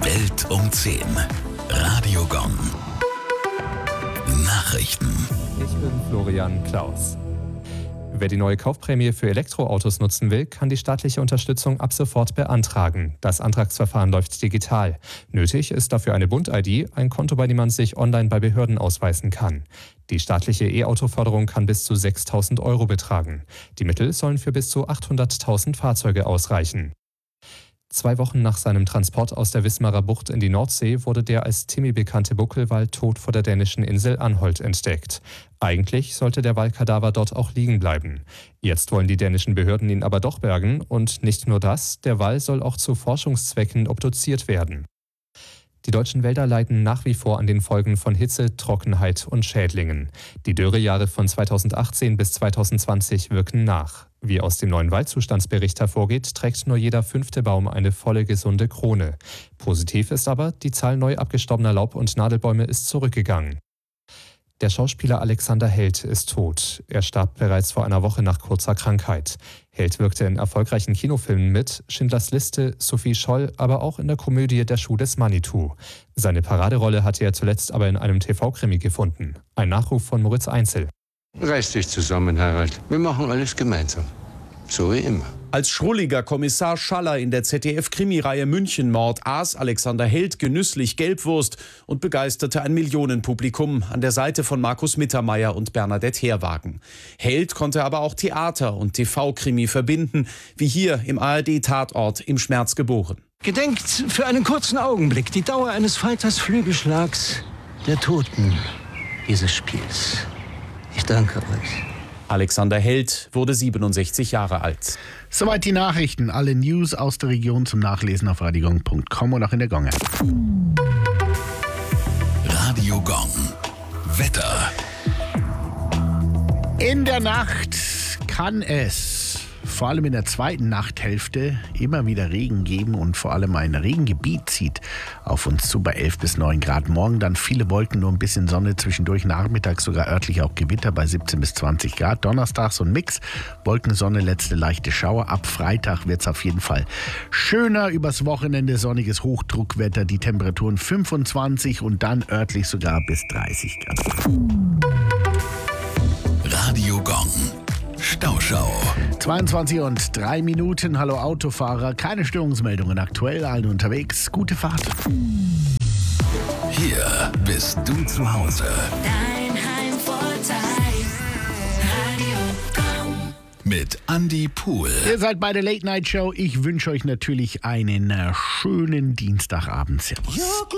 Welt um 10. Radio Gong. Nachrichten. Ich bin Florian Klaus. Wer die neue Kaufprämie für Elektroautos nutzen will, kann die staatliche Unterstützung ab sofort beantragen. Das Antragsverfahren läuft digital. Nötig ist dafür eine Bund-ID, ein Konto, bei dem man sich online bei Behörden ausweisen kann. Die staatliche E-Auto-Förderung kann bis zu 6.000 € betragen. Die Mittel sollen für bis zu 800.000 Fahrzeuge ausreichen. 2 Wochen nach seinem Transport aus der Wismarer Bucht in die Nordsee wurde der als Timmy bekannte Buckelwal tot vor der dänischen Insel Anholt entdeckt. Eigentlich sollte der Walkadaver dort auch liegen bleiben. Jetzt wollen die dänischen Behörden ihn aber doch bergen und nicht nur das, der Wal soll auch zu Forschungszwecken obduziert werden. Die deutschen Wälder leiden nach wie vor an den Folgen von Hitze, Trockenheit und Schädlingen. Die Dürrejahre von 2018 bis 2020 wirken nach. Wie aus dem neuen Waldzustandsbericht hervorgeht, trägt nur jeder 5. Baum eine volle, gesunde Krone. Positiv ist aber, die Zahl neu abgestorbener Laub- und Nadelbäume ist zurückgegangen. Der Schauspieler Alexander Held ist tot. Er starb bereits vor einer Woche nach kurzer Krankheit. Held wirkte in erfolgreichen Kinofilmen mit, Schindlers Liste, Sophie Scholl, aber auch in der Komödie Der Schuh des Manitou. Seine Paraderolle hatte er zuletzt aber in einem TV-Krimi gefunden. Ein Nachruf von Moritz Einzel. Reiß dich zusammen, Harald. Wir machen alles gemeinsam. So wie immer. Als schrulliger Kommissar Schaller in der ZDF-Krimireihe Münchenmord aß Alexander Held genüsslich Gelbwurst und begeisterte ein Millionenpublikum an der Seite von Markus Mittermeier und Bernadette Herwagen. Held konnte aber auch Theater- und TV-Krimi verbinden, wie hier im ARD-Tatort Im Schmerz geboren. Gedenkt für einen kurzen Augenblick die Dauer eines Falters Flügelschlags der Toten dieses Spiels. Ich danke euch. Alexander Held wurde 67 Jahre alt. Soweit die Nachrichten. Alle News aus der Region zum Nachlesen auf radiogong.com und auch in der Gong-App. Radio Gong. Wetter. In der Nacht kann es vor allem in der zweiten Nachthälfte immer wieder Regen geben und vor allem ein Regengebiet zieht auf uns zu bei 11 bis 9 Grad. Morgen dann viele Wolken, nur ein bisschen Sonne zwischendurch, nachmittags sogar örtlich auch Gewitter bei 17 bis 20 Grad. Donnerstag so ein Mix, Wolken, Sonne, letzte leichte Schauer. Ab Freitag wird es auf jeden Fall schöner. Übers Wochenende sonniges Hochdruckwetter, die Temperaturen 25 und dann örtlich sogar bis 30 Grad. Radio Gong. Stauschau. 22:03. Hallo Autofahrer, keine Störungsmeldungen aktuell, alle unterwegs. Gute Fahrt. Hier bist du zu Hause. Dein Heimvorteil. Radio Gong. Mit Andi Pohl. Ihr seid bei der Late Night Show. Ich wünsche euch natürlich einen schönen Dienstagabend. Servus.